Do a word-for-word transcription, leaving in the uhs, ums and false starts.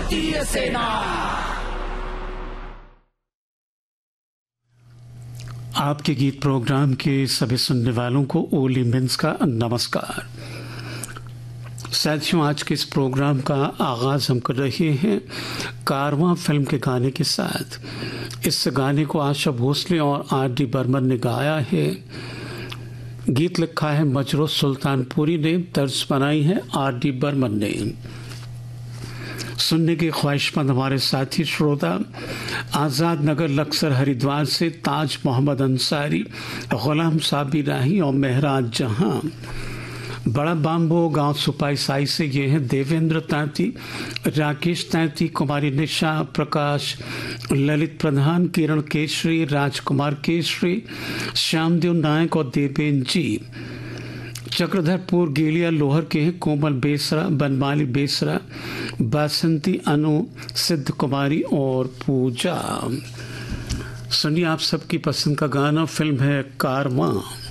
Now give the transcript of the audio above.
भारतीय सेना। आपके गीत प्रोग्राम के सभी सुनने वालों को ओली मिन्स का नमस्कार। साथियों, आज के इस प्रोग्राम का आगाज हम कर रहे हैं कारवां फिल्म के गाने के साथ। इस गाने को आशा भोसले और आर डी बर्मन ने गाया है। गीत लिखा है मजरू सुल्तानपुरी ने, तर्ज बनाई है आर डी बर्मन ने। सुनने की ख्वाहिशमंद हमारे साथी श्रोता आज़ाद नगर लक्सर हरिद्वार से ताज मोहम्मद अंसारी, गुलाम साबी राही और महराज जहां, बड़ा बाम्बो गांव सुपाई साई से ये हैं देवेंद्र तांती, राकेश तांती, कुमारी निशा, प्रकाश, ललित प्रधान, किरण केशरी, राजकुमार केशरी, श्यामदेव नायक और देवेन जी। चक्रधरपुर गेलिया लोहर के हैं कोमल बेसरा, बनमाली बेसरा, बासंती, अनु, सिद्ध कुमारी और पूजा। सुनिए आप सबकी पसंद का गाना, फिल्म है कारवां।